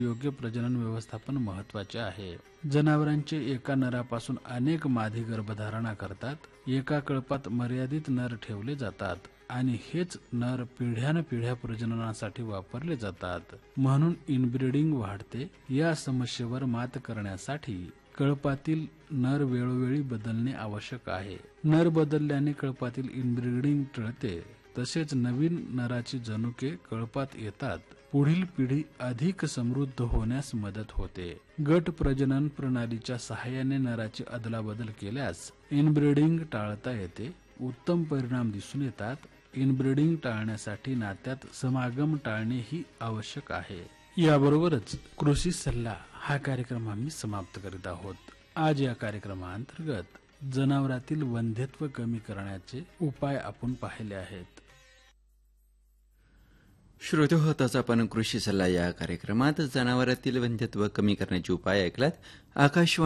योग्य प्रजनन व्यवस्थापन महत्वाचे आहे. जनावरांचे एका नरापासून अनेक मादी गर्भधारणा करतात. एका कळपात मर्यादित नर ठेवले जातात आणि हेच नर पिढ्यानपिढ्या प्रजननासाठी वापरले जातात. म्हणून इनब्रीडिंग वाढते. या समस्येवर मात करण्यासाठी कळपातील नर वेळोवेळी बदलणे आवश्यक आहे. नर बदलल्याने कळपातील इनब्रीडिंग टळते. तसेच नवीन नराची जनुके कळपात येतात. पुढील पिढी अधिक समृद्ध होण्यास मदत होते. गट प्रजनन प्रणालीच्या सहाय्याने नराची अदलाबदल केल्यास इनब्रीडिंग टाळता येते. उत्तम परिणाम दिसून येतात. इनब्रीडिंग टाळण्यासाठी नात्यात समागम टाळणे ही आवश्यक आहे. याबरोबरच कृषी सल्ला हा कार्यक्रम आम्ही समाप्त करीत आहोत. आज या कार्यक्रमाअंतर्गत जनावरातील वंध्यत्व कमी करण्याचे उपाय आपण पाहिले आहेत. श्रोते होताच आपण कृषी सल्ला या कार्यक्रमात जनावरातील वंध्यत्व कमी करण्याचे उपाय ऐकलात. आकाशवाणी